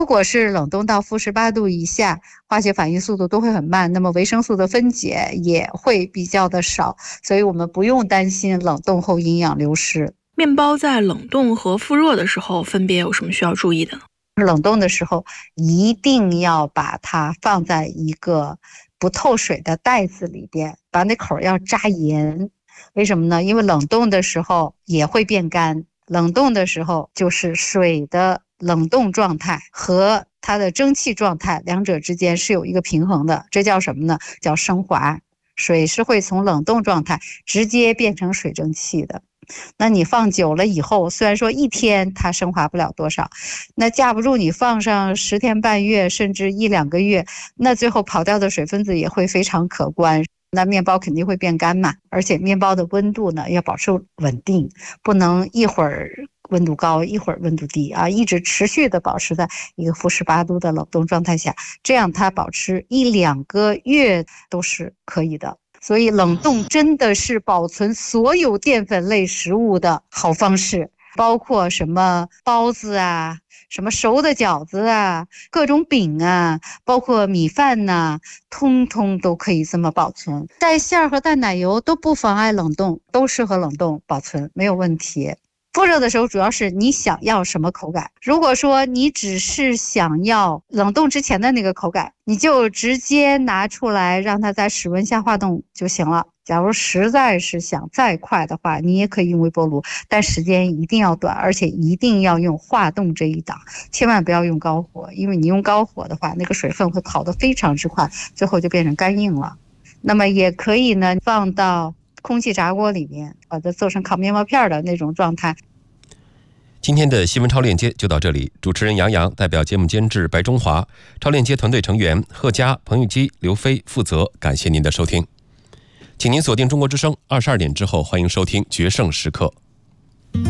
如果是冷冻到负18度以下，化学反应速度都会很慢，那么维生素的分解也会比较的少，所以我们不用担心冷冻后营养流失。 面包在冷冻和复热的时候分别有什么需要注意的呢？ 冷冻的时候一定要把它放在一个不透水的袋子里边，把那口要扎严。为什么呢？因为冷冻的时候也会变干，冷冻的时候就是水的冷冻状态和它的蒸汽状态两者之间是有一个平衡的，这叫什么呢？叫升华。水是会从冷冻状态直接变成水蒸气的。那你放久了以后，虽然说一天它升华不了多少，那架不住你放上10天半月甚至1-2个月，那最后跑掉的水分子也会非常可观，那面包肯定会变干嘛。而且面包的温度呢要保持稳定，不能一会儿温度高一会儿温度低啊，一直持续的保持在一个负18度的冷冻状态下，这样它保持1-2个月都是可以的。所以冷冻真的是保存所有淀粉类食物的好方式，包括什么包子啊，什么熟的饺子啊，各种饼啊，包括米饭呐，通通都可以这么保存。带馅儿和带奶油都不妨碍冷冻，都适合冷冻保存，没有问题。复热的时候主要是你想要什么口感，如果说你只是想要冷冻之前的那个口感，你就直接拿出来让它在室温下化冻就行了。假如实在是想再快的话，你也可以用微波炉，但时间一定要短，而且一定要用化冻这一档，千万不要用高火，因为你用高火的话，那个水分会跑得非常之快，最后就变成干硬了。那么也可以呢放到空气炸锅里面，把它做成烤面包片的那种状态。 今天的新闻超链接就到这里，主持人杨洋代表节目监制白中华，超链接团队成员贺佳、彭玉基、刘飞负责。感谢您的收听，请您锁定中国之声，22点之后欢迎收听决胜时刻。